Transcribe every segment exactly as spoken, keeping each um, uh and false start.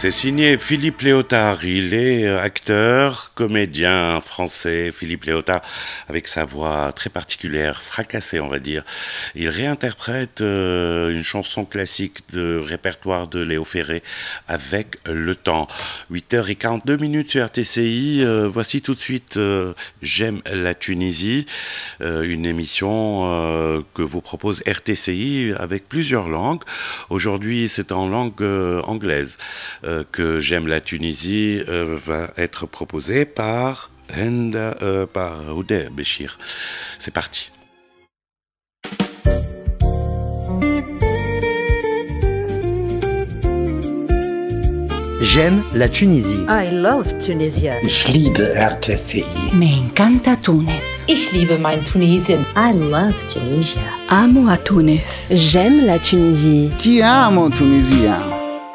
C'est signé Philippe Léotard. Il est acteur, comédien français. Philippe Léotard, avec sa voix très particulière, fracassée on va dire. Il réinterprète euh, une chanson classique de répertoire de Léo Ferré avec le temps. huit heures quarante-deux minutes sur R T C I. Euh, voici tout de suite euh, J'aime la Tunisie, euh, une émission euh, que vous propose R T C I avec plusieurs langues. Aujourd'hui, c'est en langue euh, anglaise. Euh, que J'aime la Tunisie euh, va être proposé par Henda, euh, par Oudé Béchir. C'est parti. J'aime la Tunisie. I love Tunisia. Ich liebe R T C I. Me encanta Túnez. Ich liebe mein Tunesien. I love Tunisia. Amo a Túnez. J'aime la Tunisie. Ti amo Tunisia.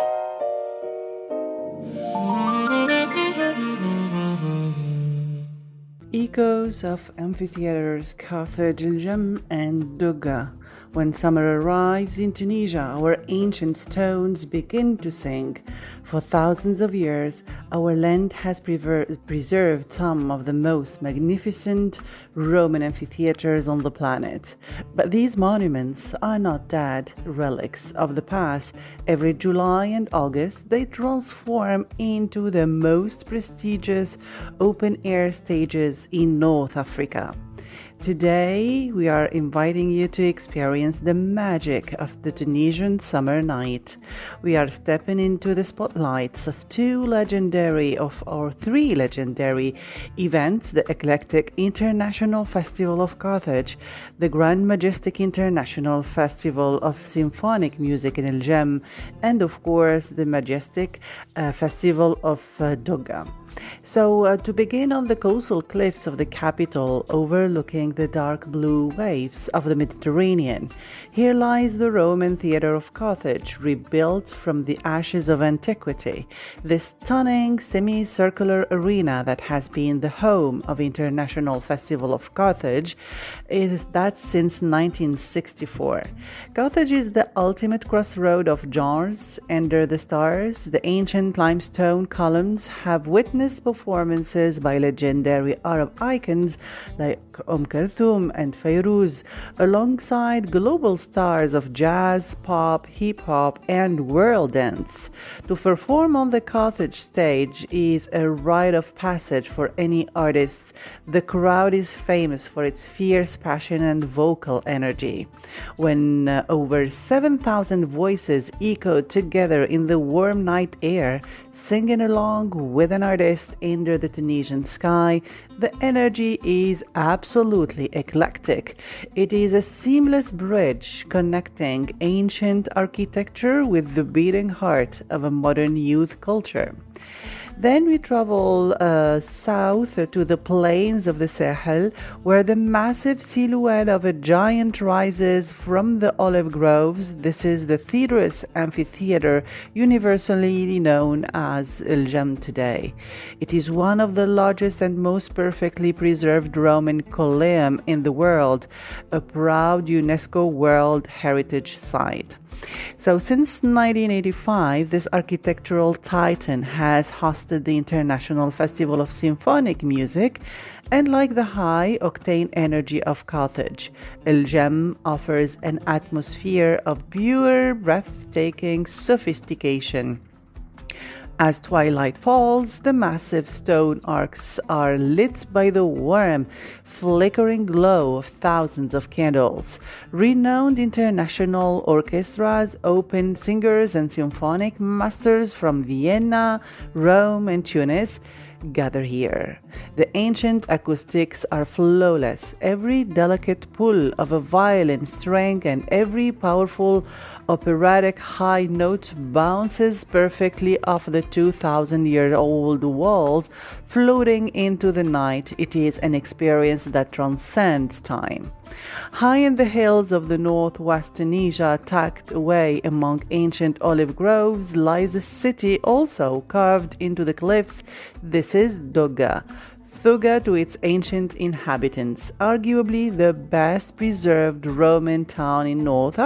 Echoes of amphitheaters, Carthage, Iljem, and Douga. When summer arrives in Tunisia, our ancient stones begin to sing. For thousands of years, our land has prever- preserved some of the most magnificent Roman amphitheaters on the planet. But these monuments are not dead relics of the past. Every July and August, they transform into the most prestigious open-air stages in North Africa. Today, we are inviting you to experience the magic of the Tunisian summer night. We are stepping into the spotlights of two legendary, of or three legendary events: the eclectic International Festival of Carthage, the Grand Majestic International Festival of Symphonic Music in Iljem, and of course, the Majestic uh, Festival of uh, Douga. So, uh, to begin on the coastal cliffs of the capital, overlooking the dark blue waves of the Mediterranean, here lies the Roman theater of Carthage, rebuilt from the ashes of antiquity. This stunning semicircular arena that has been the home of International Festival of Carthage is that since nineteen sixty-four. Carthage is the ultimate crossroad of genres. Under the stars, the ancient limestone columns have witnessed performances by legendary Arab icons like Umm Kulthum and Fairuz, alongside global stars of jazz, pop, hip-hop, and world dance. To perform on the Carthage stage is a rite of passage for any artist. The crowd is famous for its fierce passion and vocal energy. When uh, over seven thousand voices echo together in the warm night air, singing along with an artist under the Tunisian sky, the energy is absolutely eclectic. It is a seamless bridge connecting ancient architecture with the beating heart of a modern youth culture. Then we travel uh, south to the plains of the Sahel, where the massive silhouette of a giant rises from the olive groves. This is the Thedrus Amphitheater, universally known as Iljem today. It is one of the largest and most perfectly preserved Roman colleum in the world, a proud UNESCO World Heritage Site. So since nineteen eighty-five, this architectural titan has hosted the International Festival of Symphonic Music, and like the high-octane energy of Carthage, Iljem offers an atmosphere of pure, breathtaking sophistication. As twilight falls, the massive stone arcs are lit by the warm, flickering glow of thousands of candles. Renowned international orchestras, open singers, and symphonic masters from Vienna, Rome, and Tunis gather here. The ancient acoustics are flawless. Every delicate pull of a violin string and every powerful operatic high note bounces perfectly off the two thousand year old walls, floating into the night. It is an experience that transcends time. High in the hills of the northwest Tunisia, tucked away among ancient olive groves, lies a city also carved into the cliffs. This is Douga. Douga to its ancient inhabitants, arguably the best preserved Roman town in North